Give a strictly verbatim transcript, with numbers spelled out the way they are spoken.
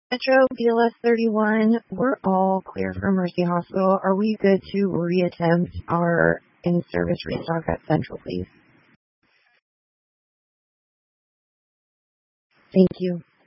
Metro B L S thirty-one, we're all clear for Mercy Hospital. Are we good to reattempt our in-service restock at Central, please? Thank you.